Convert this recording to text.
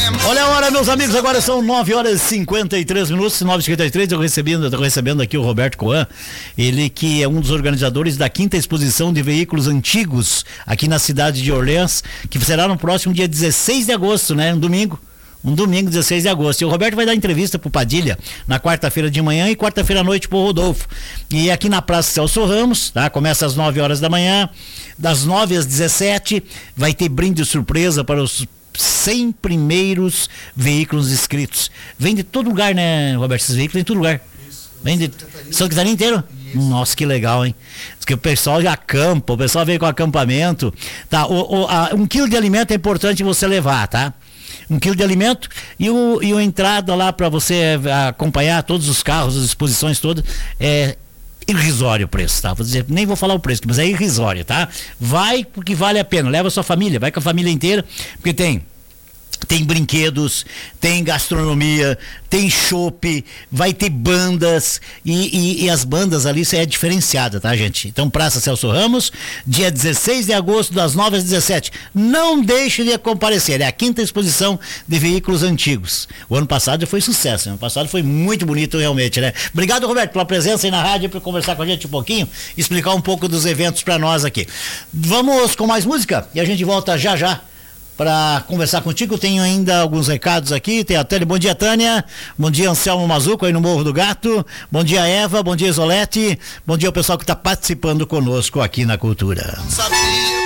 Olha a hora, meus amigos, agora são 9h53, 9h53. Eu tô recebendo aqui o Roberto Coan, ele que é um dos organizadores da 5ª exposição de veículos antigos aqui na cidade de Orleans, que será no próximo dia 16 de agosto, né? Um domingo, 16 de agosto. E o Roberto vai dar entrevista pro Padilha na quarta-feira de manhã e quarta-feira à noite pro Rodolfo. E aqui na Praça Celso Ramos, tá? Começa às 9 horas da manhã, das 9 às 17, vai ter brinde surpresa para os 100 primeiros veículos inscritos. Vem de todo lugar, né, Roberto? Esses veículos em todo lugar. Vem de Santa Catarina inteiro? Nossa, que legal, hein? Diz que o pessoal já acampa, o pessoal veio com acampamento. Tá, 1 quilo de alimento é importante você levar, tá? 1 quilo de alimento e a entrada lá para você acompanhar todos os carros, as exposições todas, é irrisório o preço, tá? Vou dizer, nem vou falar o preço, mas é irrisório, tá? Vai porque vale a pena, leva a sua família, vai com a família inteira, porque tem brinquedos, tem gastronomia, tem chopp, vai ter bandas e as bandas ali é diferenciada, tá, gente? Então, Praça Celso Ramos, dia 16 de agosto, das 9 às 17. Não deixe de comparecer, é a 5ª exposição de veículos antigos. O ano passado já foi sucesso, o ano passado foi muito bonito realmente, né? Obrigado, Roberto, pela presença aí na rádio, por conversar com a gente um pouquinho, explicar um pouco dos eventos para nós aqui. Vamos com mais música e a gente volta já já para conversar contigo. Tenho ainda alguns recados aqui. Tem a Tânia. Bom dia, Tânia. Bom dia, Anselmo Mazuco, aí no Morro do Gato. Bom dia, Eva. Bom dia, Isolete. Bom dia ao pessoal que está participando conosco aqui na Cultura.